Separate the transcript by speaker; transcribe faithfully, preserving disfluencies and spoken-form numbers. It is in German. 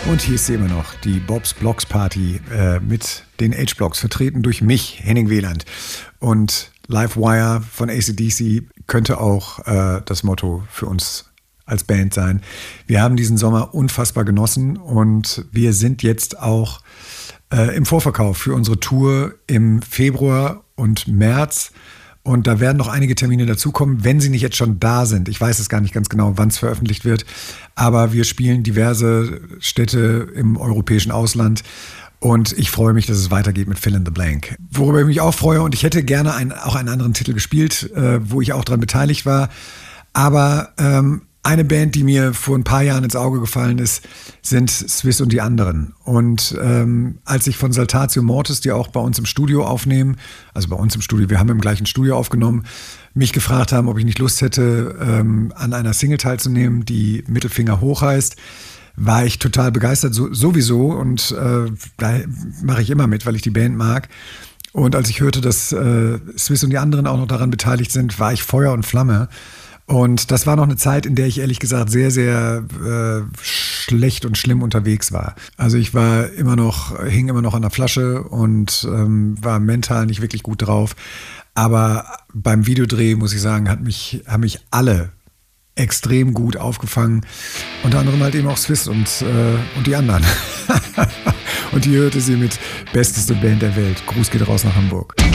Speaker 1: Und hier ist sie immer noch, die Bob's Blocks Party äh, mit den H-Blocks, vertreten durch mich, Henning Wieland. Und Livewire von A C D C könnte auch äh, das Motto für uns als Band sein. Wir haben diesen Sommer unfassbar genossen und wir sind jetzt auch äh, im Vorverkauf für unsere Tour im Februar und März. Und da werden noch einige Termine dazukommen, wenn sie nicht jetzt schon da sind. Ich weiß es gar nicht ganz genau, wann es veröffentlicht wird. Aber wir spielen diverse Städte im europäischen Ausland. Und ich freue mich, dass es weitergeht mit Fill in the Blank. Worüber ich mich auch freue, und ich hätte gerne einen, auch einen anderen Titel gespielt, äh, wo ich auch daran beteiligt war. Aber ähm, eine Band, die mir vor ein paar Jahren ins Auge gefallen ist, sind Swiss und die anderen. Und ähm, als ich von Saltatio Mortis, die auch bei uns im Studio aufnehmen, also bei uns im Studio, wir haben im gleichen Studio aufgenommen, mich gefragt haben, ob ich nicht Lust hätte, ähm, an einer Single teilzunehmen, die Mittelfinger hoch heißt, war ich total begeistert, so, sowieso. Und äh, da mache ich immer mit, weil ich die Band mag. Und als ich hörte, dass äh, Swiss und die anderen auch noch daran beteiligt sind, war ich Feuer und Flamme. Und das war noch eine Zeit, in der ich ehrlich gesagt sehr, sehr äh, schlecht und schlimm unterwegs war. Also ich war immer noch, hing immer noch an der Flasche und ähm, war mental nicht wirklich gut drauf. Aber beim Videodreh, muss ich sagen, hat mich, haben mich alle extrem gut aufgefangen. Unter anderem halt eben auch Swiss und, äh, und die anderen. Und die hörte sie mit besteste Band der Welt. Gruß geht raus nach Hamburg.